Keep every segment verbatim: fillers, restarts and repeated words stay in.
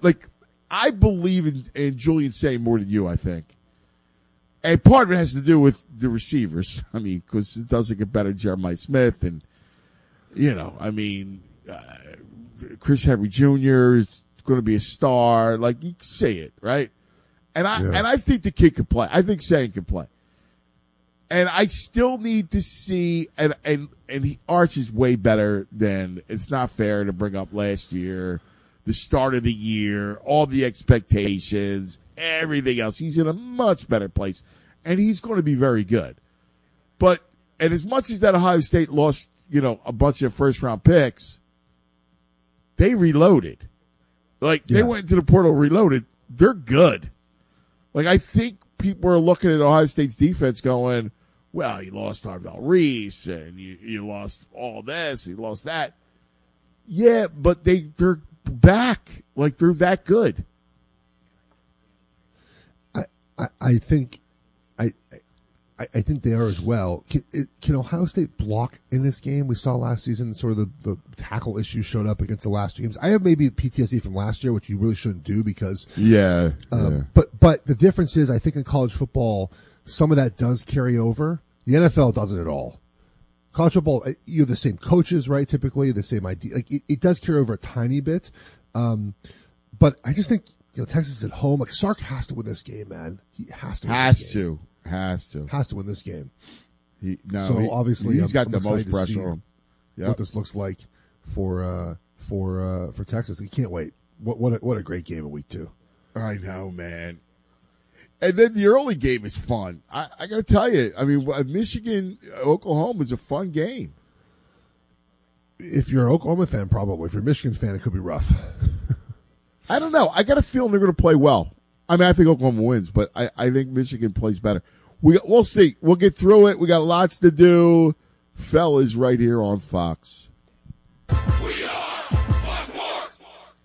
like, I believe in, in Julian saying more than you, I think. And part of it has to do with the receivers. I mean, because it doesn't get better, Jeremiah Smith. And, you know, I mean, uh, Chris Henry Junior is going to be a star. Like, you can say it, right? And I, yeah. and I think the kid can play. I think Sayin can play. And I still need to see, and, and, and he, Arch is way better than, it's not fair to bring up last year, the start of the year, all the expectations, everything else. He's in a much better place, and he's going to be very good. But, and as much as that Ohio State lost, you know, a bunch of first-round picks, they reloaded. Like, they yeah. went into the portal reloaded. They're good. Like, I think people are looking at Ohio State's defense going, well, you lost Arvell Reese, and you, you lost all this, you lost that. Yeah, but they, they're back. Like, they're that good. I, I, I think I, I I think they are as well. Can, can Ohio State block in this game? We saw last season sort of the, the tackle issue showed up against the last two games. I have maybe P T S D from last year, which you really shouldn't do because yeah, um, yeah. But but the difference is, I think in college football, some of that does carry over. The N F L doesn't at all. College football, you have the same coaches, right? Typically, the same idea. Like it, it does carry over a tiny bit, um, but I just think you know Texas is at home. Like Sark has to win this game, man. He has to. Win has this game. to. Has to. Has to win this game. He, no, so he, obviously, he's I'm, got I'm the most pressure on him. Yep. What this looks like for uh, for uh, for Texas, he can't wait. What what a, what a great game in week two. I know, man. And then the early game is fun. I, I got to tell you, I mean, Michigan, Oklahoma is a fun game. If you're an Oklahoma fan, probably. If you're a Michigan fan, it could be rough. I don't know. I got a feeling they're going to play well. I mean, I think Oklahoma wins, but I, I think Michigan plays better. We, we'll see. We'll get through it. We got lots to do. Fellas right here on Fox. We are Fox Sports.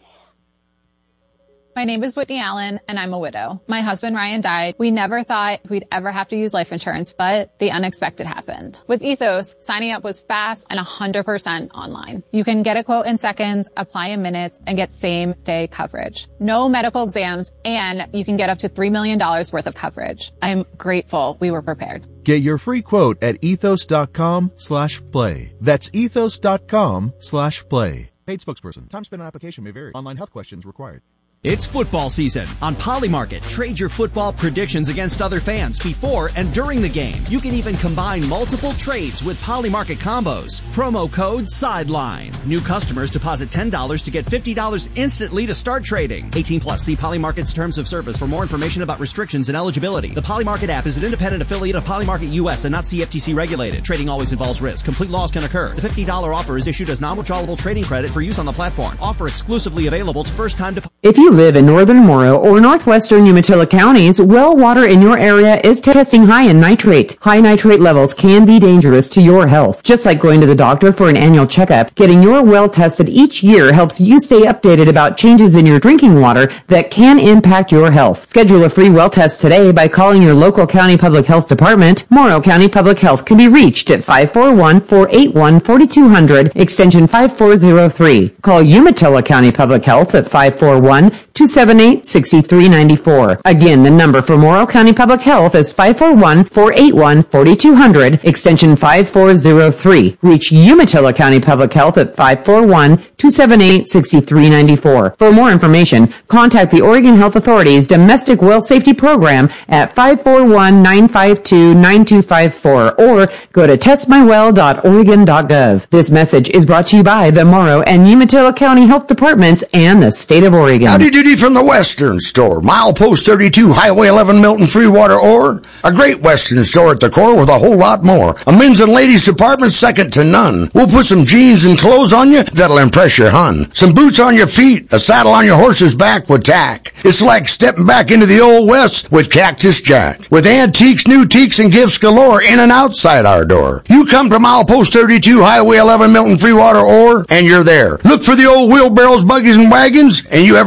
My name is Whitney Allen, and I'm a widow. My husband, Ryan, died. We never thought we'd ever have to use life insurance, but the unexpected happened. With Ethos, signing up was fast and one hundred percent online. You can get a quote in seconds, apply in minutes, and get same-day coverage. No medical exams, and you can get up to three million dollars worth of coverage. I'm grateful we were prepared. Get your free quote at ethos.com slash play. That's ethos.com slash play. Paid spokesperson. Time spent on application may vary. Online health questions required. It's football season. On Polymarket, trade your football predictions against other fans before and during the game. You can even combine multiple trades with Polymarket combos. Promo code SIDELINE. New customers deposit ten dollars to get fifty dollars instantly to start trading. eighteen plus. See Polymarket's terms of service for more information about restrictions and eligibility. The Polymarket app is an independent affiliate of Polymarket U S and not C F T C regulated. Trading always involves risk. Complete loss can occur. The fifty dollars offer is issued as non-withdrawable trading credit for use on the platform. Offer exclusively available to first-time depositors. If you live in northern Morrow or northwestern Umatilla counties, well water in your area is testing high in nitrate. High nitrate levels can be dangerous to your health. Just like going to the doctor for an annual checkup, getting your well tested each year helps you stay updated about changes in your drinking water that can impact your health. Schedule a free well test today by calling your local county public health department. Morrow County Public Health can be reached at five four one, four eight one, four two zero zero, extension five four zero three. Call Umatilla County Public Health at five four one, two seven eight, six three nine four. Again, the number for Morrow County Public Health is five four one, four eight one, four two zero zero, extension five four zero three. Reach Umatilla County Public Health at five four one, two seven eight, six three nine four. For more information, contact the Oregon Health Authority's Domestic Well Safety Program at five four one, nine five two, nine two five four or go to test my well dot oregon dot gov. This message is brought to you by the Morrow and Umatilla County Health Departments and the state of Oregon. Howdy doody from the Western Store. Milepost thirty-two, Highway eleven, Milton, Freewater, Ore. A great Western store at the core with a whole lot more. A men's and ladies department second to none. We'll put some jeans and clothes on you that'll impress your hun. Some boots on your feet, a saddle on your horse's back with tack. It's like stepping back into the old West with Cactus Jack. With antiques, new teaks, and gifts galore in and outside our door. You come to Milepost thirty-two, Highway eleven, Milton, Freewater, Ore, and you're there. Look for the old wheelbarrows, buggies, and wagons, and you have arrived.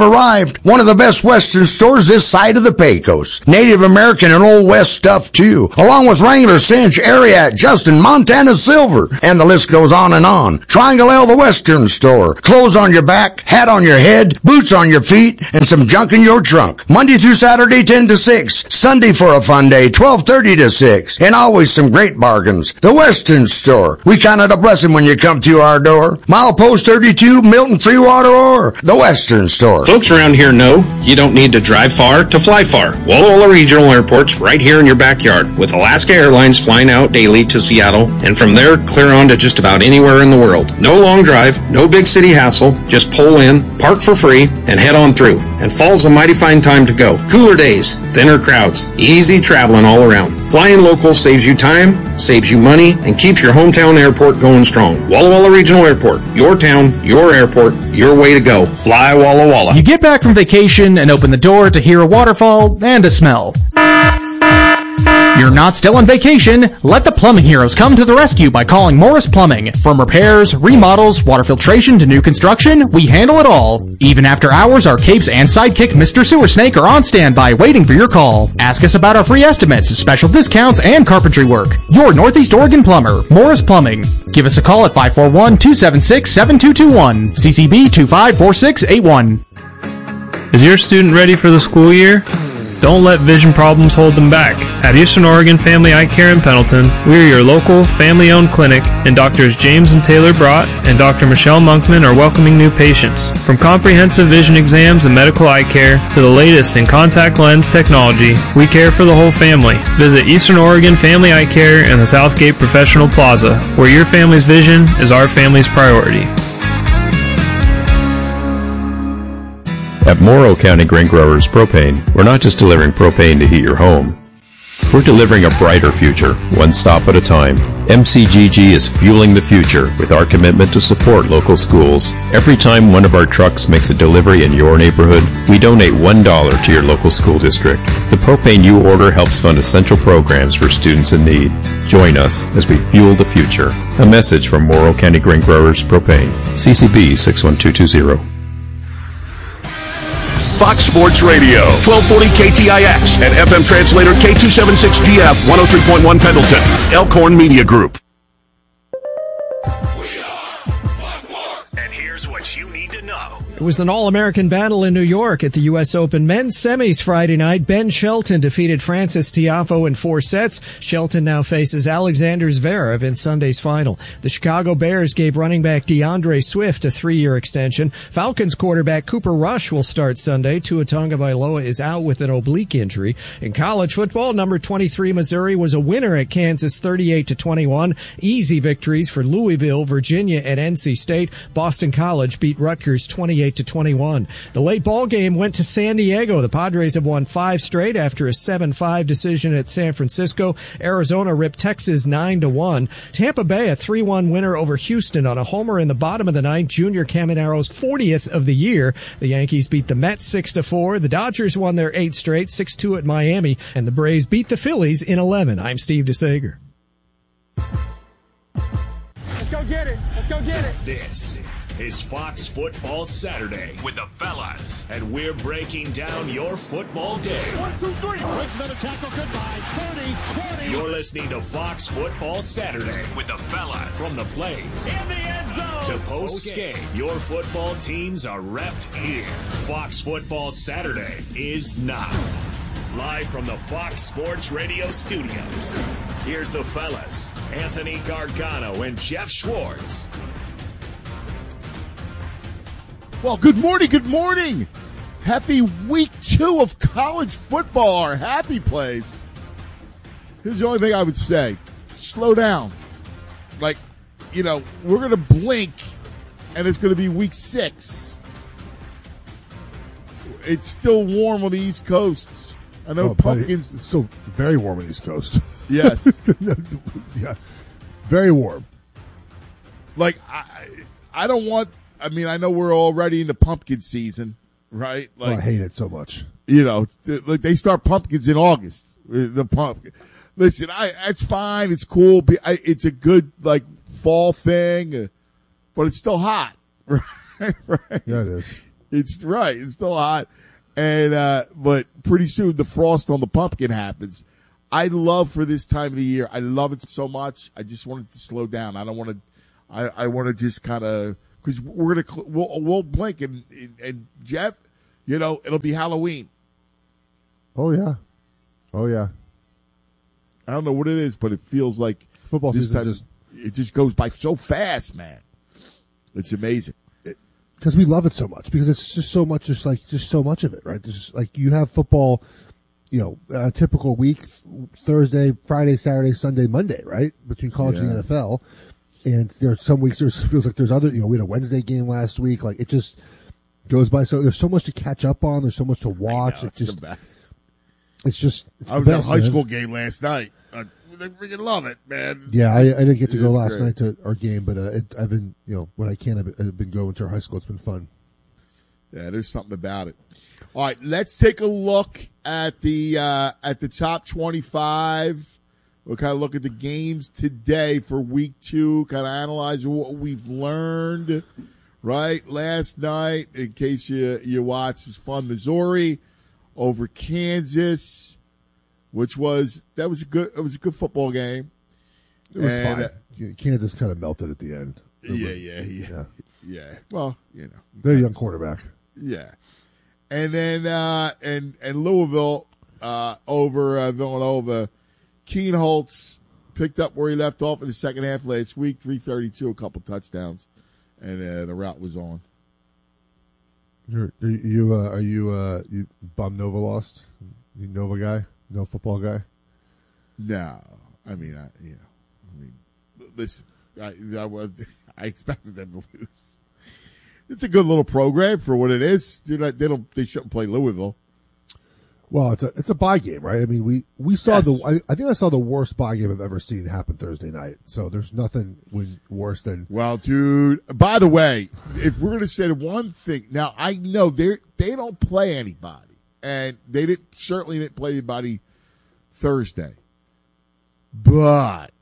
gift. One of the best Western stores this side of the Pecos. Native American and Old West stuff too, along with Wrangler, Cinch, Ariat, Justin, Montana Silver, and the list goes on and on. Triangle L, the Western store. Clothes on your back, hat on your head, boots on your feet, and some junk in your trunk. Monday through Saturday, ten to six. Sunday for a fun day, twelve thirty to six. And always some great bargains. The Western store. We count it a blessing when you come to our door. Milepost thirty-two, Milton Freewater, or the Western store. Folks around here know you don't need to drive far to fly far. Walla Walla Regional Airport's right here in your backyard, with Alaska Airlines flying out daily to Seattle, and from there clear on to just about anywhere in the world. No long drive, no big city hassle, just pull in, park for free, and head on through. And fall's a mighty fine time to go. Cooler days, thinner crowds, easy traveling all around. Flying local saves you time, saves you money, and keeps your hometown airport going strong. Walla Walla Regional Airport, your town, your airport, your way to go. Fly Walla Walla. You get back from vacation and open the door to hear a waterfall and a smell. You're not still on vacation. Let the plumbing heroes come to the rescue by calling Morris Plumbing. From repairs, remodels, water filtration to new construction, we handle it all. Even after hours, our capes and sidekick Mister Sewer Snake are on standby waiting for your call. Ask us about our free estimates, special discounts, and carpentry work. Your Northeast Oregon plumber, Morris Plumbing. Give us a call at five four one, two seven six, seven two two one, C C B two five four six eight one. Is your student ready for the school year? Don't let vision problems hold them back. At Eastern Oregon Family Eye Care in Pendleton, we are your local, family-owned clinic, and Doctors James and Taylor Brott and Doctor Michelle Monkman are welcoming new patients. From comprehensive vision exams and medical eye care to the latest in contact lens technology, we care for the whole family. Visit Eastern Oregon Family Eye Care in the Southgate Professional Plaza, where your family's vision is our family's priority. At Morrow County Grain Growers Propane, we're not just delivering propane to heat your home. We're delivering a brighter future, one stop at a time. M C G G is fueling the future with our commitment to support local schools. Every time one of our trucks makes a delivery in your neighborhood, we donate one dollar to your local school district. The propane you order helps fund essential programs for students in need. Join us as we fuel the future. A message from Morrow County Grain Growers Propane. C C B six one two two zero. Fox Sports Radio, twelve forty K T I X, and F M translator K two seventy-six G F, one oh three point one Pendleton, Elkhorn Media Group. And here's what you need to know. It was an all-American battle in New York at the U S Open men's semis Friday night. Ben Shelton defeated Francis Tiafoe in four sets. Shelton now faces Alexander Zverev in Sunday's final. The Chicago Bears gave running back DeAndre Swift a three-year extension. Falcons quarterback Cooper Rush will start Sunday. Tua Tagovailoa is out with an oblique injury. In college football, number twenty-three Missouri was a winner at Kansas thirty-eight to twenty-one. Easy victories for Louisville, Virginia, and N C State. Boston College beat Rutgers twenty-eight to twenty-one. The late ball game went to San Diego. The Padres have won five straight after a seven five decision at San Francisco. Arizona ripped Texas nine to one. Tampa Bay a three one winner over Houston on a homer in the bottom of the ninth. Junior Caminero's fortieth of the year. The Yankees beat the Mets six to four. The Dodgers won their eighth straight, six two at Miami, and the Braves beat the Phillies in eleven. I'm Steve DeSager. Let's go get it. Let's go get it. This is Fox Football Saturday with the fellas, and we're breaking down your football day. One, two, three. Makes another tackle. Goodbye. thirty, twenty. You're listening to Fox Football Saturday with the fellas. From the plays In the end zone. to post game, your football teams are repped here. Fox Football Saturday is now. Live from the Fox Sports Radio studios, here's the fellas, Anthony Gargano and Jeff Schwartz. Well, good morning, good morning. Happy week two of college football, our happy place. Here's the only thing I would say. Slow down. Like, you know, we're going to blink, and it's going to be week six. It's still warm on the East Coast. I know oh, pumpkins. It's still very warm on the East Coast. Yes. Yeah, very warm. Like, I, I don't want... I mean, I know we're already in the pumpkin season, right? Like, oh, I hate it so much. You know, like they start pumpkins in August. The pumpkin. Listen, I it's fine. It's cool. It's a good like fall thing, but it's still hot, right? Right? Yeah, it is. It's right. It's still hot. And, uh, but pretty soon the frost on the pumpkin happens. I love for this time of the year. I love it so much. I just want it to slow down. I don't want to, I, I want to just kind of, cause we're going to, we'll, we'll blink and, and Jeff, you know, it'll be Halloween. Oh yeah. Oh yeah. I don't know what it is, but it feels like football this season time, just, it just goes by so fast, man. It's amazing. Because we love it so much. Because it's just so much, just like just so much of it, right? Just like you have football, you know, a typical week: Thursday, Friday, Saturday, Sunday, Monday, right? Between college Yeah. and the N F L. And there's some weeks there's feels like there's other, you know, we had a Wednesday game last week. Like it just goes by. So there's so much to catch up on. There's so much to watch. Know, it's it's just, the best. it's just. It's I the was best, at a high man. school game last night. I, I freaking love it, man. Yeah, I, I didn't get to It go is last great. night to our game, but uh, it, I've been, you know, when I can, I've been, I've been going to our high school. It's been fun. Yeah, there's something about it. All right, let's take a look at the uh, at the top twenty-five. We'll kind of look at the games today for week two, kind of analyze what we've learned, right? Last night, in case you, you watched, was fun. Missouri over Kansas, which was, that was a good, it was a good football game. It was And, fine. uh, Kansas kind of melted at the end. It yeah, was- yeah, yeah, yeah. yeah. Well, you know. They're a young quarterback. Yeah. And then, uh, and, and Louisville, uh, over, uh, Villanova. Keen Holtz picked up where he left off in the second half last week, three thirty-two, a couple touchdowns, and, uh, the route was on. You're, are you, uh, are you, uh, you bum Nova lost? You Nova guy? No football guy? No. I mean, I, you know, I mean, listen, I, I was, I expected them to lose. It's a good little program for what it is. They're not, they don't, they shouldn't play Louisville. Well, it's a it's a bye game, right? I mean, we, we saw Yes. the I, I think I saw the worst bye game I've ever seen happen Thursday night. So there's nothing when, worse than Well, dude, by the way, if we're going to say the one thing, now I know they they don't play anybody, and they didn't certainly didn't play anybody Thursday, but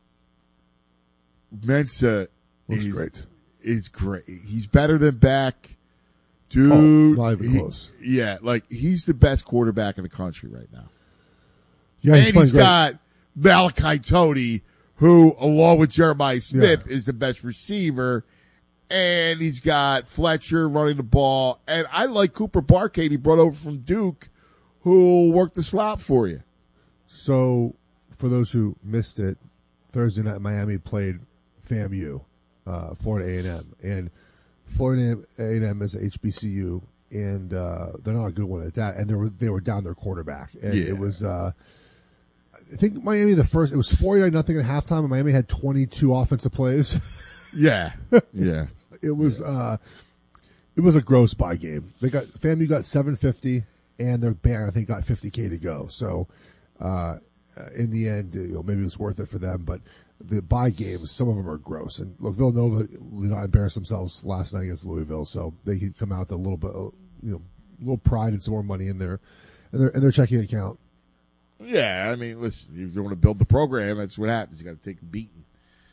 Mensa Looks is great. Is great. He's better than Beck. Dude, Oh, not even he- close. Yeah, like he's the best quarterback in the country right now. Yeah, and he's playing he's great. got Malachi Tony, who, along with Jeremiah Smith, is the best receiver. And he's got Fletcher running the ball. And I like Cooper Barkade he brought over from Duke, who worked the slot for you. So, for those who missed it, Thursday night Miami played FAMU, uh, Florida A and M, and Florida A and M is a H B C U, and uh, they're not a good one at that. And they were they were down their quarterback, and Yeah. it was uh, I think Miami the first it was forty-nine nothing at halftime, and Miami had twenty-two offensive plays. Yeah, yeah. It was uh, it was a gross buy game. They got FAMU got seven fifty, and their band I think got fifty k to go. So uh, in the end, you know, maybe it was worth it for them. But the buy games, some of them are gross. And look, Villanova did not embarrass themselves last night against Louisville, so they could come out with a little bit, you know, a little pride and some more money in their in their in their checking account. Yeah, I mean, listen, if you want to build the program, that's what happens. You got to take a beating.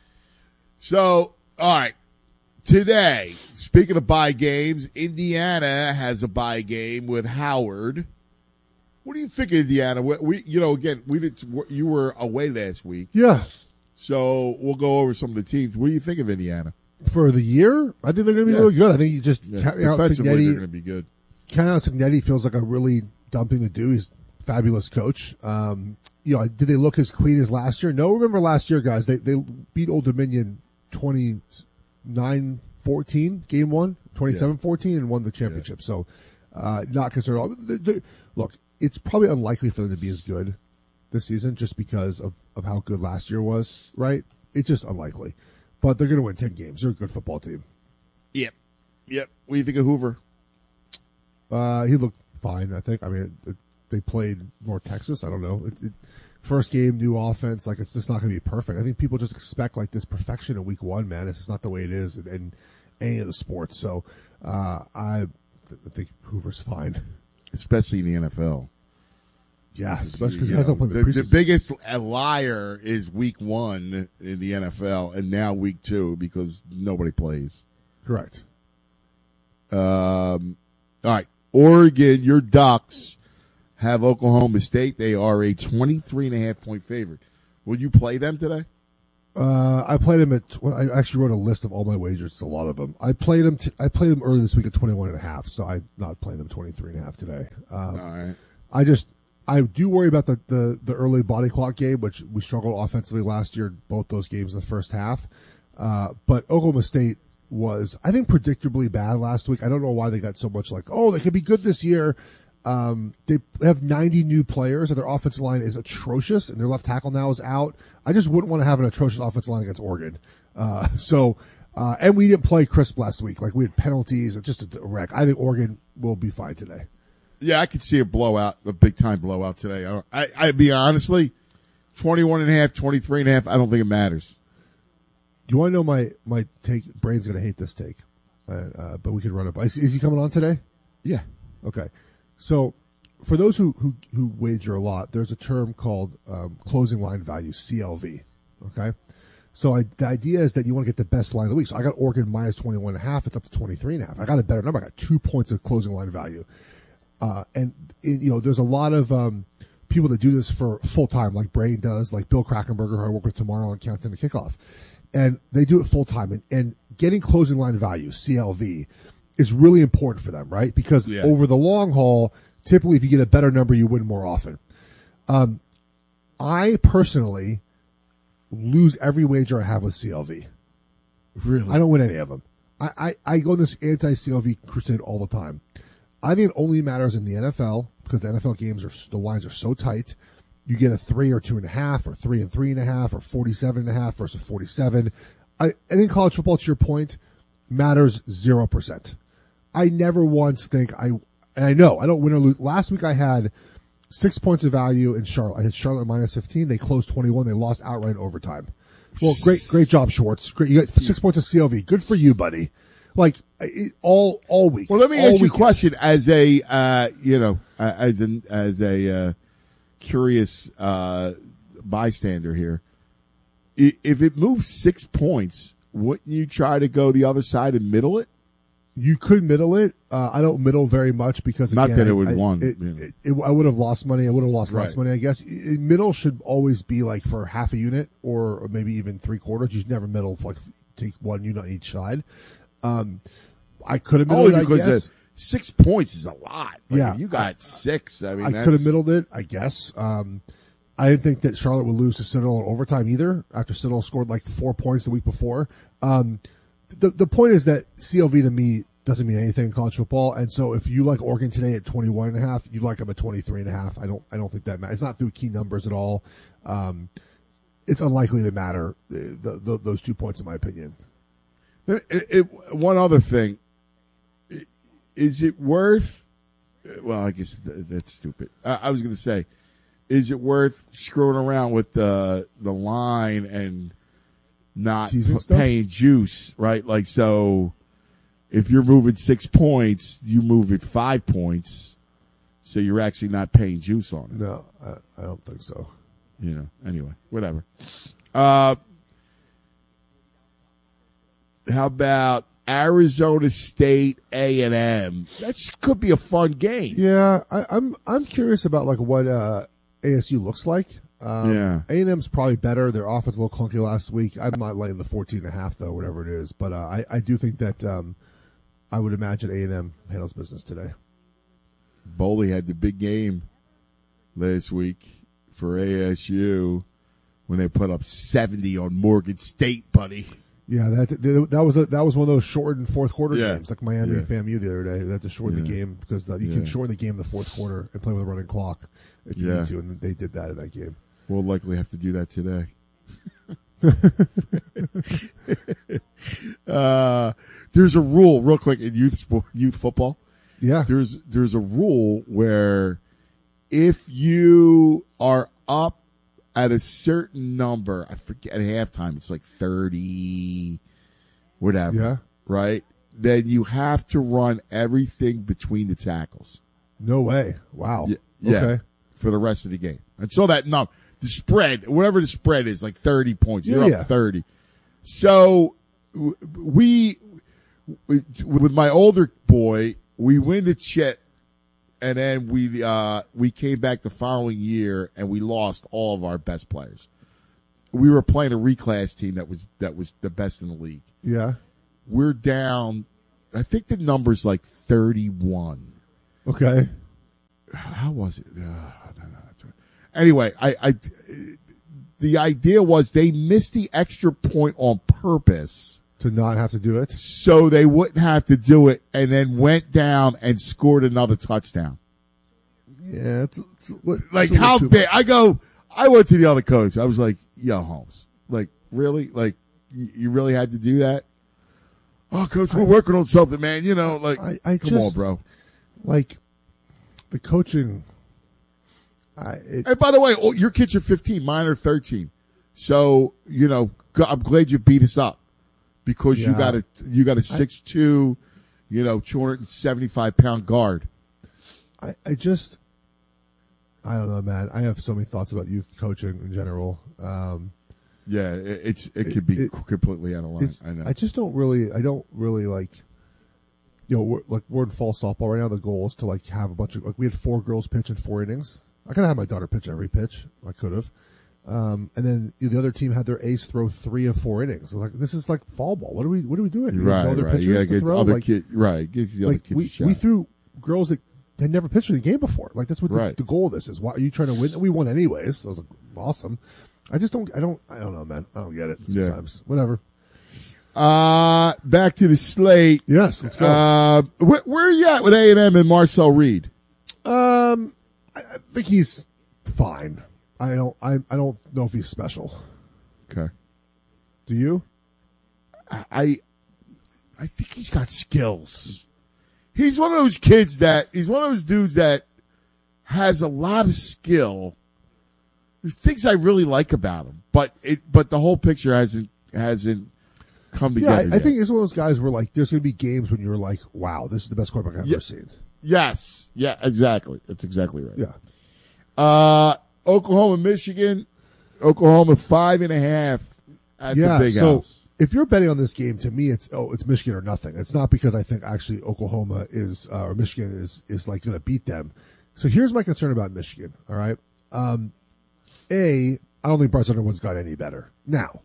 So, all right. Today, speaking of bye games, Indiana has a bye game with Howard. What do you think of Indiana? We, we you know, again, we did. You were away last week, Yeah, so we'll go over some of the teams. What do you think of Indiana? for the year, I think they're going to be Yeah. really good. I think you just Yeah, carry out defensively, they're Signetti. going to be good. Carrying out Signetti feels like a really dumb thing to do. He's a fabulous coach. Um, you know, did they look as clean as last year? No. Remember last year, guys? They they beat Old Dominion twenty-nine fourteen, game one, twenty-seven fourteen, and won the championship. So, uh, not concerned at all. They- they- Look, it's probably unlikely for them to be as good this season just because of, of how good last year was, right? It's just unlikely. But they're going to win ten games. They're a good football team. Yep, yep. What do you think of Hoover? Uh, he looked fine, I think. I mean, it, they played North Texas. I don't know. It, it, first game, new offense. Like, it's just not going to be perfect. I think people just expect, like, this perfection in week one, man. It's just not the way it is in, in any of the sports. So, uh, I, I think Hoover's fine. Especially in the N F L. Yeah, especially because he You hasn't know, played the the, the preseason. biggest liar is week one in the N F L, and now week two because nobody plays. Correct. Um, All right. Oregon, your Ducks have Oklahoma State. They are a twenty-three and a half point favorite. Will you play them today? Uh, I played them at, I actually wrote a list of all my wagers. It's a lot of them. I played them, t- I played them early this week at twenty-one and a half, so I'm not playing them twenty-three and a half today. Um, all right. I just, I do worry about the, the, the early body clock game, which we struggled offensively last year, both those games in the first half. Uh, but Oklahoma State was, I think, predictably bad last week. I don't know why they got so much like, oh, they could be good this year. Um, they have ninety new players, and their offensive line is atrocious, and their left tackle now is out. I just wouldn't want to have an atrocious offensive line against Oregon. Uh, so, uh, and we didn't play crisp last week. Like, we had penalties. It's just a wreck. I think Oregon will be fine today. Yeah, I could see a blowout, a big-time blowout today. I, I, I'd be honestly, twenty-one and a half, twenty-three and a half, I don't think it matters. Do you want to know my, my take? Brain's going to hate this take, uh, uh, but we can run it by. Is, is he coming on today? Yeah. Okay. So, for those who, who, who wager a lot, there's a term called um, closing line value, C L V. Okay? So, I, the idea is that you want to get the best line of the week. So, I got Oregon minus twenty-one and a half. It's up to twenty-three and a half. I got a better number. I got two points of closing line value. Uh, and, it, you know, there's a lot of um, people that do this for full time, like Brain does, like Bill Krackenberger, who I work with tomorrow on Countdown to Kickoff. And they do it full time. And, and getting closing line value, C L V, is really important for them, right? Because yeah. over the long haul, typically if you get a better number, you win more often. Um, I personally lose every wager I have with C L V. Really? I don't win any of them. I, I, I go on this anti-C L V crusade all the time. I think it only matters in the N F L because the N F L games are, the lines are so tight. You get a three or two and a half or three and three and a half or forty-seven and a half versus forty-seven. I, I think college football, to your point, matters zero percent. I never once think I, and I know I don't win or lose. Last week I had six points of value in Charlotte. I had Charlotte minus fifteen. They closed twenty-one. They lost outright in overtime. Well, great, great job, Schwartz. Great. You got six points of C L V. Good for you, buddy. Like it, all, all week. Well, let me all ask you weekend. a question as a, uh, you know, uh, as an, as a, uh, curious, uh, bystander here. I, if it moves six points, wouldn't you try to go the other side and middle it? You could middle it. Uh, I don't middle very much because not again, that it would I, won. It, you know. it, it, I would have lost money. I would have lost Right. less money. I guess it, middle should always be like for half a unit or maybe even three quarters. You should never middle for like take one unit on each side. Um, I could have middled oh, it. I because guess uh, six points is a lot. Like, yeah, if you got I, six. I mean, I could have middled it. I guess. Um, I didn't think that Charlotte would lose to Citadel in overtime either. After Citadel scored like four points the week before. Um, the the point is that C L V to me doesn't mean anything in college football. And so if you like Oregon today at twenty-one and a half, you like them at twenty-three and a half. I don't, I don't think that matters. It's not through key numbers at all. Um, it's unlikely to matter, the, the, the, those two points in my opinion. It, it, one other thing. Is it worth, well, I guess that's stupid. I, I was going to say, is it worth screwing around with the, the line and not p- paying juice, right? Like, so, if you're moving six points, you move it five points, so you're actually not paying juice on it. No, I, I don't think so. You know, anyway, whatever. Uh, how about Arizona State A and M? That could be a fun game. Yeah, I, I'm I'm curious about like what uh, A S U looks like. Um, yeah, A and M's probably better. Their offense a little clunky last week. I'm not laying the fourteen and a half though, whatever it is. But uh, I I do think that. Um, I would imagine A and M handles business today. Boley had the big game last week for A S U when they put up seventy on Morgan State, buddy. Yeah, that that was a, that was one of those shortened fourth quarter yeah. games, like Miami yeah. and FAMU the other day. They had to shorten yeah. the game because uh, you yeah. can shorten the game in the fourth quarter and play with a running clock if you yeah. need to, and they did that in that game. We'll likely have to do that today. uh, there's a rule, real quick, in youth sport, youth football. Yeah, there's there's a rule where if you are up at a certain number, I forget at halftime, it's like thirty, whatever. Yeah, right. Then you have to run everything between the tackles. No way! Wow. Yeah, yeah okay. For the rest of the game, and so that no, the spread, whatever the spread is, like thirty points. You're yeah, up yeah. thirty. So we, with my older boy, we win the chip, and then we uh, we came back the following year, and we lost all of our best players. We were playing a reclass team that was that was the best in the league. Yeah. We're down, I think the number's like thirty-one. Okay. How was it? Uh, anyway, I, I, the idea was they missed the extra point on purpose. To not have to do it? So they wouldn't have to do it, and then went down and scored another touchdown. Yeah. It's, it's, it's like, how big? I go, I went to the other coach. I was like, yo, Holmes, like, really? Like, you really had to do that? Oh, coach, we're working on something, man. You know, like, I, I come just, on, bro. Like, the coaching. I, it, and by the way, oh, your kids are fifteen, mine are thirteen. So, you know, I'm glad you beat us up because Yeah. you got a, you got a six two, you know, two hundred seventy-five pound guard. I, I just, I don't know, man. I have so many thoughts about youth coaching in general. Um, Yeah, it, it's it could be it- completely out of line. I know. I just don't really, I don't really like, you know, we're, like we're in fall softball right now. The goal is to like have a bunch of, like we had four girls pitch in four innings. I kind of had my daughter pitch every pitch. I could have. Um, and then you know, the other team had their ace throw three of four innings. I was like, this is like fall ball. What are we, what are we doing? You Right, know other right. You pitchers gotta to get throw? other Like, kid, right? Give the other like kids we, a shot. we threw girls that had never pitched in the game before. Like that's what the, Right. the goal of this is. Why are you trying to win? We won anyways. So I was like, awesome. I just don't, I don't, I don't know, man. I don't get it Yeah. sometimes. Whatever. Uh, back to the slate. Yes, let's go. Uh, where, where are you at with A and M and Marcel Reed? Um, I, I think he's fine. I don't, I, I don't know if he's special. Okay. Do you? I, I think he's got skills. He's one of those kids that, he's one of those dudes that has a lot of skill. There's things I really like about him, but it, but the whole picture hasn't, hasn't come Yeah, together I, I yet. think it's one of those guys where like there's going to be games when you're like, wow, this is the best quarterback I've Yeah. ever seen. Yes. Yeah, exactly. That's exactly right. Yeah. Uh, Oklahoma, Michigan. Oklahoma five and a half at yeah. the Big so House. if you're betting on this game, to me, it's oh, it's Michigan or nothing. It's not because I think actually Oklahoma is uh, or Michigan is is like going to beat them. So here's my concern about Michigan. All right. Um, A, I don't think Bryce Underwood's got any better. Now,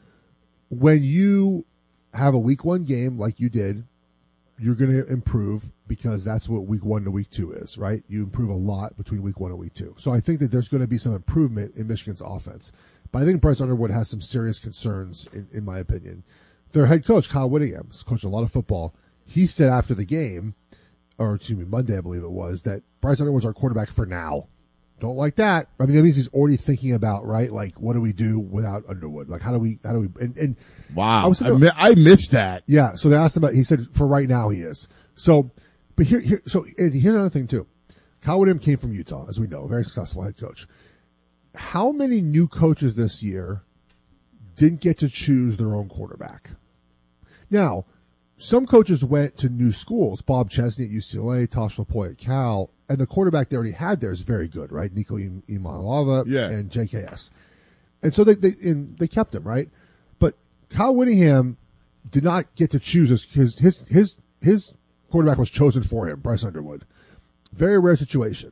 when you have a week one game like you did, you're going to improve because that's what week one to week two is, right? You improve a lot between week one and week two. So I think that there's going to be some improvement in Michigan's offense. But I think Bryce Underwood has some serious concerns, in, in my opinion. Their head coach, Kyle Whittingham, has coached a lot of football. He said after the game, or excuse me, Monday, I believe it was, that Bryce Underwood's our quarterback for now. Don't like that. I mean, that means he's already thinking about, right? Like, what do we do without Underwood? Like, how do we, how do we, and, and Wow. I, was I, mi- I missed that. yeah. So they asked him about, he said for right now he is. So, but here, here, so and here's another thing too. Kyle Whittingham came from Utah, as we know, a very successful head coach. How many new coaches this year didn't get to choose their own quarterback? Now, some coaches went to new schools. Bob Chesney at U C L A, Tosh LaPoy at Cal, and the quarterback they already had there is very good, right? Nico Imalava Yeah. and J K S. And so they they and they kept him, right? But Kyle Whittingham did not get to choose his his his his, his quarterback was chosen for him, Bryce Underwood. Very rare situation.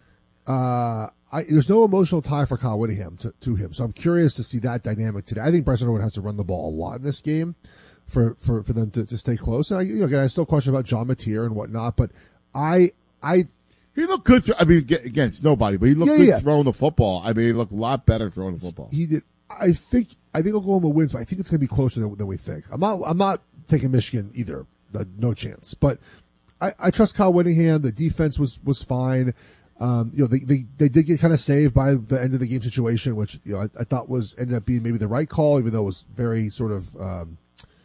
Uh, I, there's no emotional tie for Kyle Whittingham to, to him, so I'm curious to see that dynamic today. I think Bryce Underwood has to run the ball a lot in this game for, for, for them to, to stay close. And I, you know, again, I still question about John Mateer and whatnot, but I I He looked good. Th- I mean, ag- against nobody, but he looked Yeah, good yeah. throwing the football. I mean, he looked a lot better throwing the football. he did. I think I think Oklahoma wins, but I think it's going to be closer than, than we think. I'm not I'm not taking Michigan either. No, no chance. But I, I trust Kyle Whittingham. The defense was was fine. Um, you know, they, they, they did get kind of saved by the end of the game situation, which, you know, I, I thought was ended up being maybe the right call, even though it was very sort of, um,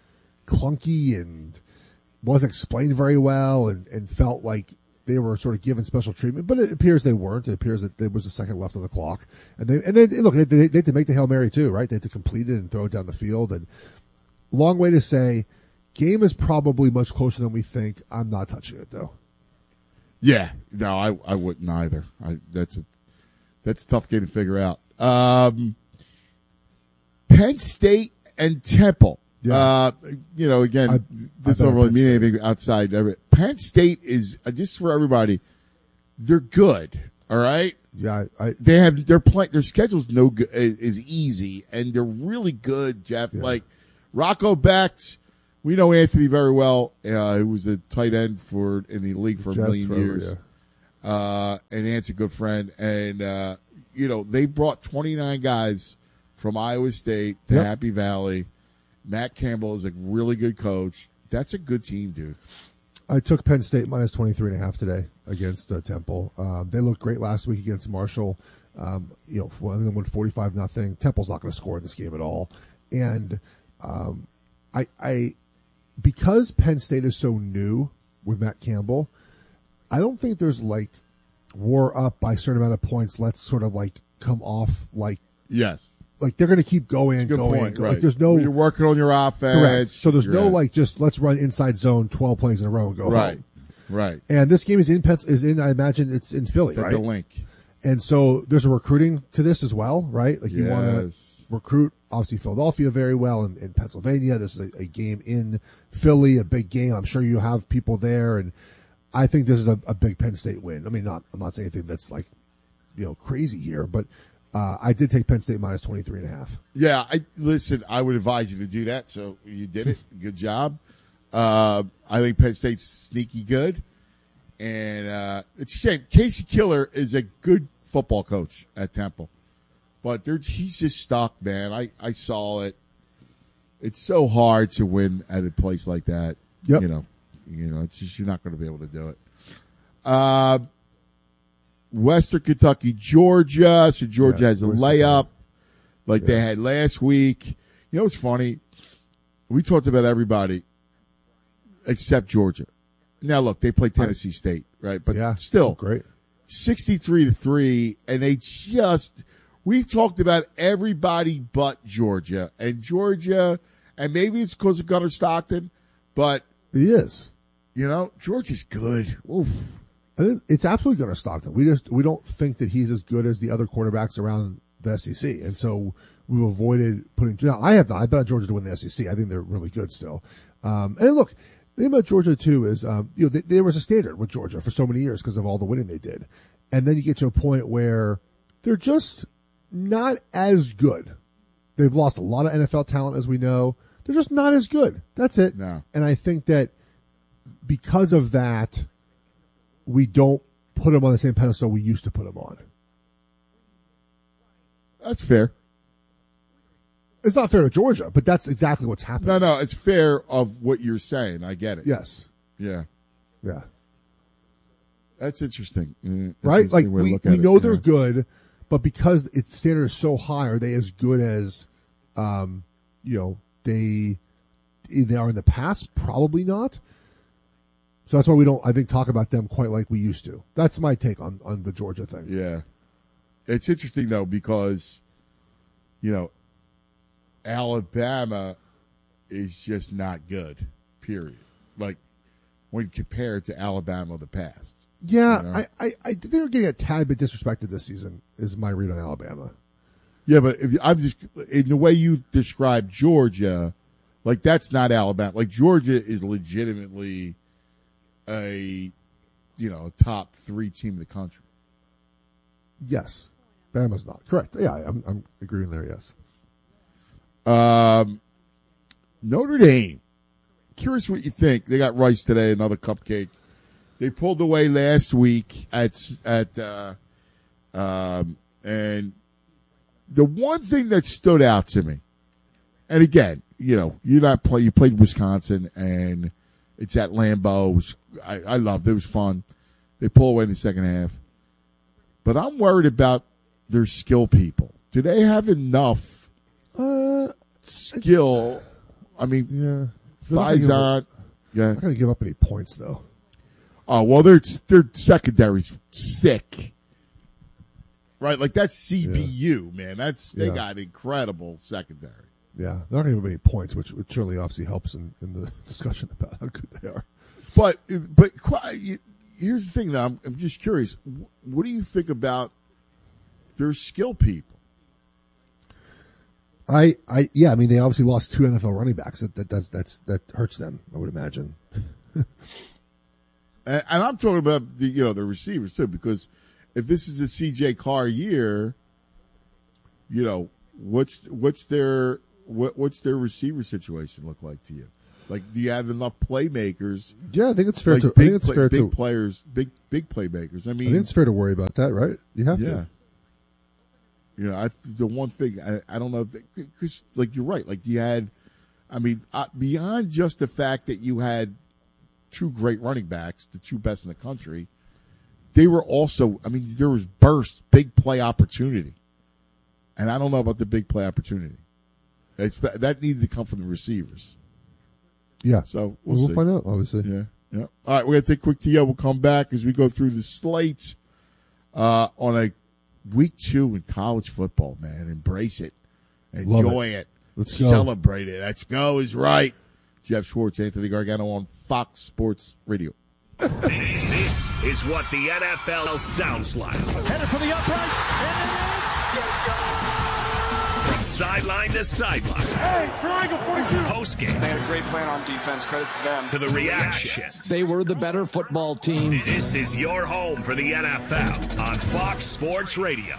clunky and wasn't explained very well and, and felt like they were sort of given special treatment, but it appears they weren't. It appears that there was a second left on the clock. And they, and they, look, they, they, they had to make the Hail Mary too, right? They had to complete it and throw it down the field. And long way to say, game is probably much closer than we think. I'm not touching it though. Yeah, no, I I wouldn't either. I that's a that's a tough game to figure out. Um, Penn State and Temple. Yeah. Uh, you know, again, I- this I don't bet really Penn mean State. anything outside of it. Penn State is, uh, just for everybody, they're good, all right? Yeah, I, I They have, their play, their schedule's no good, is, is easy, and they're really good, Jeff. Yeah. Like, Rocco Becht, we know Anthony very well. Uh, he was a tight end for, in the league for a Jets million forever, years. yeah. Uh, and Ant's a good friend. And, uh, you know, they brought twenty-nine guys from Iowa State to Yep. Happy Valley. Matt Campbell is a really good coach. That's a good team, dude. I took Penn State minus twenty-three and a half today against uh, Temple. Um, they looked great last week against Marshall. Um, you know, one of them won forty-five nothing. Temple's not going to score in this game at all. And um, I, I, because Penn State is so new with Matt Campbell, I don't think there's like war up by a certain amount of points. Let's sort of like come off like Yes. like they're going to keep going and Good going. point, Like right. there's no You're working on your offense. correct. So there's You're no right. like just let's run inside zone twelve plays in a row and go Right. home. Right. And this game is in Pens- is in I imagine it's in Philly, That's right? the link. And so there's a recruiting to this as well, right? Like you want to Yes. recruit obviously Philadelphia very well and in Pennsylvania. This is a, a game in Philly, a big game. I'm sure you have people there, and I think this is a, a big Penn State win. I mean, not I'm not saying anything that's like you know crazy here, but uh, I did take Penn State minus twenty-three and a half. Yeah, I listen. I would advise you to do that. So you did it. Good job. Uh, I think Penn State's sneaky good, and uh, it's a shame. Casey Killer is a good football coach at Temple, but they're, he's just stuck, man. I, I saw it. It's so hard to win at a place like that. Yep. You know, you know, it's just you're not going to be able to do it. Uh, Western Kentucky, Georgia. So Georgia Yeah, has a Western layup like Yeah. they had last week. You know what's funny? We talked about everybody except Georgia. Now look, they play Tennessee State, right? But Yeah, still, great. sixty-three to three, and they just we've talked about everybody but Georgia. And Georgia, and maybe it's because of Gunnar Stockton, but He is. you know, Georgia's good. Oof. I think It's absolutely going to Stockton. We just we don't think that he's as good as the other quarterbacks around the S E C, and so we've avoided putting. Now I have not. I bet on Georgia to win the S E C. I think they're really good still. Um, and look, the thing about Georgia too is, um, you know, they, there was a standard with Georgia for so many years because of all the winning they did, and then you get to a point where they're just not as good. They've lost a lot of N F L talent, as we know. They're just not as good. That's it. No. And I think that because of that, we don't put them on the same pedestal we used to put them on. That's fair. It's not fair to Georgia, but that's exactly what's happening. No, no, it's fair of what you're saying. I get it. Yes. Yeah. Yeah. That's interesting. Mm, that's Right? an Like interesting way to we, look at we it, know yeah. they're good, but because its standard is so high, are they as good as um, you know, they they are in the past? Probably not. So that's why we don't I think talk about them quite like we used to. That's my take on, on the Georgia thing. Yeah. It's interesting though because you know Alabama is just not good. Period. Like when compared to Alabama of the past. Yeah, You know? I, I, I think they're getting a tad bit disrespected this season, is my read on Alabama. Yeah, but if you, I'm just in the way you describe Georgia, like that's not Alabama. Like Georgia is legitimately a you know top three team in the country. Yes. Bama's not. Correct. Yeah, I'm, I'm agreeing there, yes. Um, Notre Dame. Curious what you think. They got Rice today, another cupcake. They pulled away last week at at uh, um, and the one thing that stood out to me, and again, you know, you not play. You played Wisconsin, and it's at Lambeau. It was, I, I loved it. It was fun. They pull away in the second half, but I'm worried about their skill people. Do they have enough Uh, skill? I mean, yeah. They're not gonna give Faison. up- Yeah. They're not going to give up any points, though. Oh well, their their secondary's sick, right? Like that's C B U, man. That's they Yeah. got incredible secondary. Yeah, they're not going to give up any points, which, which surely obviously helps in, in the discussion about how good they are. But but qu- here's the thing, though. I'm, I'm just curious. What do you think about their skill people? I, I, yeah, I mean, they obviously lost two N F L running backs. That, that that's, that's, that hurts them, I would imagine. and, and I'm talking about the, you know, the receivers too, because if this is a C J Carr year, you know, what's, what's their, what, what's their receiver situation look like to you? Like, do you have enough playmakers? Yeah, I think it's fair like to, big I think it's play, fair big to, players, big, big playmakers. I mean, I think it's fair to worry about that, right? You have yeah. to. You know, I, the one thing, I, I don't know, because, like, you're right. Like, you had, I mean, uh, beyond just the fact that you had two great running backs, the two best in the country, they were also, I mean, there was bursts, big play opportunity. And I don't know about the big play opportunity. It's, that needed to come from the receivers. Yeah. So we'll, we'll see. find out, obviously. Yeah. Yeah. All right, we're going to take a quick T O. We'll come back as we go through the slate uh, on a week two in college football, man. Embrace it. Enjoy it. it. Let's go. Celebrate it. Let's go is right. Jeff Schwartz, Anthony Gargano on Fox Sports Radio. This is what the N F L sounds like. Headed for the uprights, and it is. From sideline to sideline. Hey, triangle forty-two. Post game. They had a great plan on defense. Credit to them. To the reactions. They were the better football team. This is your home for the N F L on Fox Sports Radio.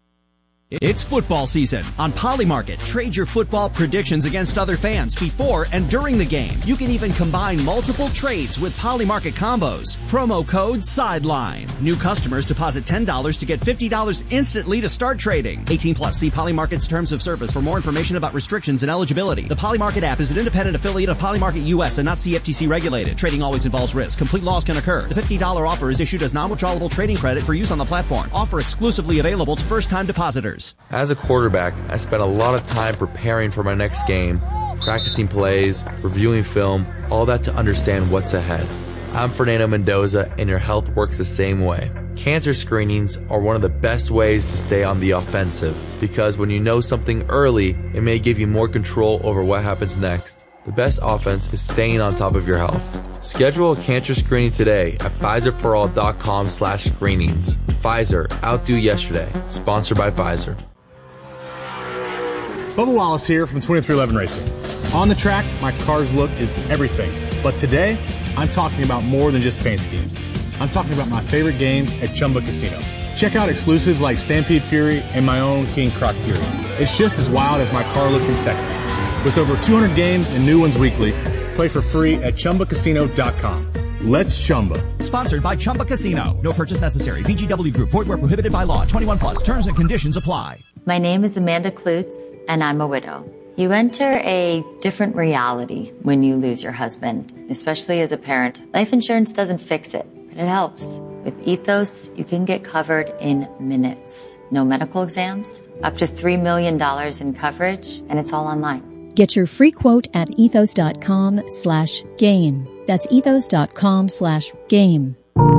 It's football season. On Polymarket, trade your football predictions against other fans before and during the game. You can even combine multiple trades with Polymarket combos. Promo code SIDELINE. New customers deposit ten dollars to get fifty dollars instantly to start trading. eighteen plus. See Polymarket's terms of service for more information about restrictions and eligibility. The Polymarket app is an independent affiliate of Polymarket U S and not C F T C regulated. Trading always involves risk. Complete loss can occur. The fifty dollars offer is issued as non-withdrawable trading credit for use on the platform. Offer exclusively available to first-time depositors. As a quarterback, I spent a lot of time preparing for my next game, practicing plays, reviewing film, all that to understand what's ahead. I'm Fernando Mendoza, and your health works the same way. Cancer screenings are one of the best ways to stay on the offensive, because when you know something early, it may give you more control over what happens next. The best offense is staying on top of your health. Schedule a cancer screening today at Pfizer For All dot com slash screenings. Pfizer, outdo yesterday. Sponsored by Pfizer. Bubba Wallace here from twenty-three eleven Racing. On the track, my car's look is everything. But today, I'm talking about more than just paint schemes. I'm talking about my favorite games at Chumba Casino. Check out exclusives like Stampede Fury and my own King Croc Fury. It's just as wild as my car look in Texas. With over two hundred games and new ones weekly, play for free at Chumba Casino dot com. Let's Chumba. Sponsored by Chumba Casino. No purchase necessary. V G W Group. Void where prohibited by law. twenty-one plus. Terms and conditions apply. My name is Amanda Klutz, and I'm a widow. You enter a different reality when you lose your husband, especially as a parent. Life insurance doesn't fix it, but it helps. With Ethos, you can get covered in minutes. No medical exams, up to three million dollars in coverage, and it's all online. Get your free quote at ethos.com slash game. That's ethos.com slash game.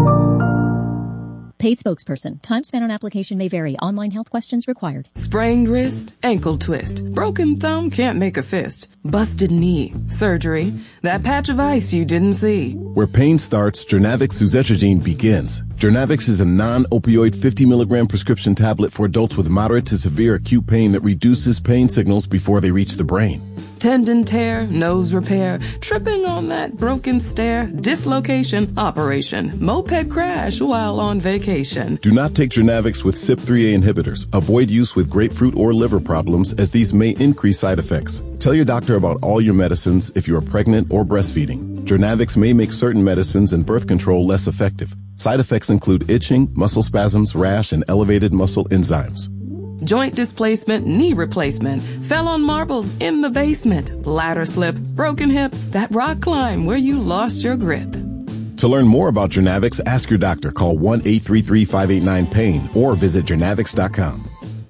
Paid spokesperson. Time spent on application may vary. Online health questions required. Sprained wrist, ankle twist, broken thumb, can't make a fist, busted knee, surgery, that patch of ice you didn't see. Where pain starts, Jernavix suzetrigine begins. Jernavix is a non-opioid fifty milligram prescription tablet for adults with moderate to severe acute pain that reduces pain signals before they reach the brain. Tendon tear, nose repair, tripping on that broken stair, dislocation, operation, moped crash while on vacation. Do not take Jernavix with C Y P three A inhibitors. Avoid use with grapefruit or liver problems, as these may increase side effects. Tell your doctor about all your medicines if you are pregnant or breastfeeding. Jernavix may make certain medicines and birth control less effective. Side effects include itching, muscle spasms, rash, and elevated muscle enzymes. Joint displacement, knee replacement, fell on marbles in the basement, ladder slip, broken hip, that rock climb where you lost your grip. To learn more about Jernavix, ask your doctor. Call one eight three three, five eight nine, pain or visit jernavix dot com.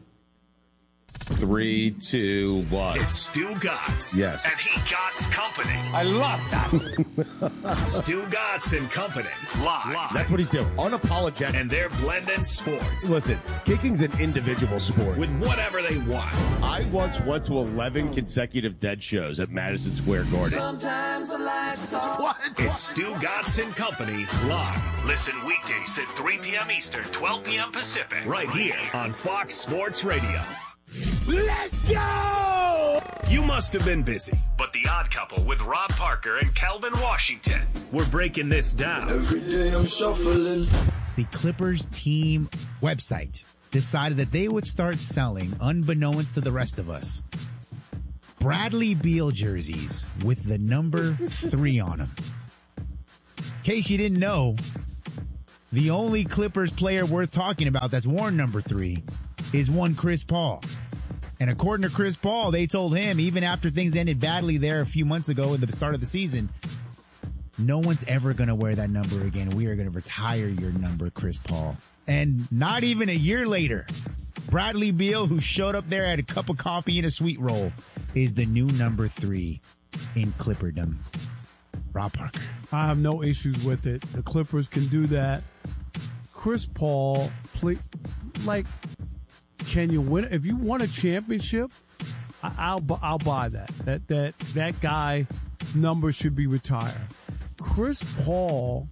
Three, two, one. It's Stu Gotts. Yes. And he Gotts Company. I love that. Stu Gotts and Company. Live. Live. That's what he's doing. Unapologetic. And they're blending sports. Listen, kicking's an individual sport. With whatever they want. I once went to eleven consecutive dead shows at Madison Square Garden. Sometimes the life is all... What? It's Stu Gotts and Company. Live. Listen weekdays at three p.m. Eastern, twelve p.m. Pacific. Right here on Fox Sports Radio. Let's go! You must have been busy, but The Odd Couple with Rob Parker and Calvin Washington, we're breaking this down. Every day I'm shuffling. The Clippers team website decided that they would start selling, unbeknownst to the rest of us, Bradley Beal jerseys with the number three on them. In case you didn't know, the only Clippers player worth talking about that's worn number three is one Chris Paul. And according to Chris Paul, they told him, even after things ended badly there a few months ago at the start of the season, no one's ever going to wear that number again. We are going to retire your number, Chris Paul. And not even a year later, Bradley Beal, who showed up there at a cup of coffee and a sweet roll, is the new number three in Clipperdom. Rob Parker. I have no issues with it. The Clippers can do that. Chris Paul, play, like, can you win? If you won a championship, I, I'll I'll buy that. That that that guy number should be retired. Chris Paul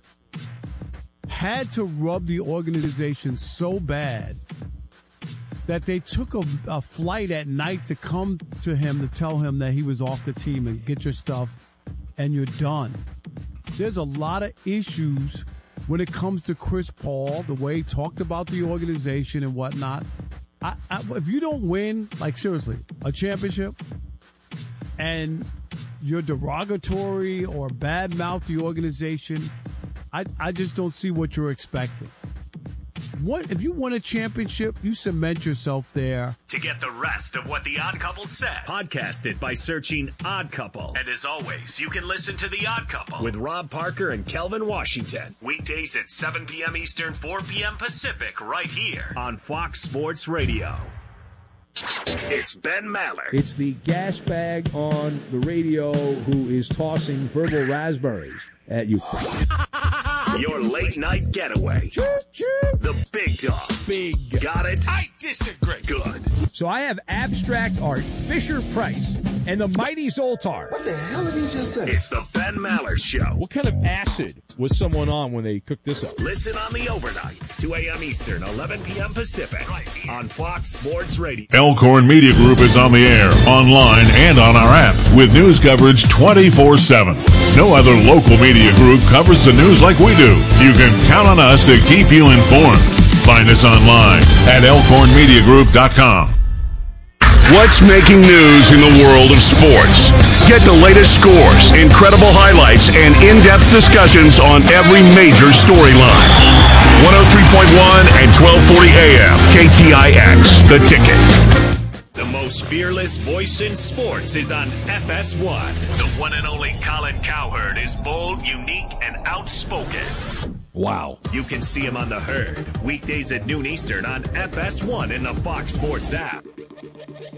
had to rub the organization so bad that they took a, a flight at night to come to him to tell him that he was off the team and get your stuff and you're done. There's a lot of issues when it comes to Chris Paul, the way he talked about the organization and whatnot. I, I, if you don't win, like seriously, a championship, and you're derogatory or badmouth the organization, I, I just don't see what you're expecting. What if you won a championship, you cement yourself there. To get the rest of what The Odd Couple said, podcast it by searching Odd Couple. And as always, you can listen to The Odd Couple with Rob Parker and Kelvin Washington. Weekdays at seven p.m. Eastern, four p.m. Pacific, right here on Fox Sports Radio. It's Ben Maller. It's the gas bag on the radio who is tossing verbal raspberries at you. Your late night getaway. The big dog. Big. Got it? I disagree. Good. So I have abstract art, Fisher Price, and the mighty Zoltar. What the hell did he just say? It's the Ben Maller Show. What kind of acid was someone on when they cooked this up? Listen on the overnights, two a.m. Eastern, eleven p.m. Pacific, right on Fox Sports Radio. Elkhorn Media Group is on the air, online, and on our app with news coverage twenty-four seven. No other local media group covers the news like we do. You can count on us to keep you informed. Find us online at elkhorn media group dot com. What's making news in the world of sports? Get the latest scores, incredible highlights, and in-depth discussions on every major storyline. one oh three point one and twelve forty A M, K T I X, The Ticket. The most fearless voice in sports is on F S one. The one and only Colin Cowherd is bold, unique, and outspoken. Wow. You can see him on The Herd, weekdays at noon Eastern on F S one in the Fox Sports app.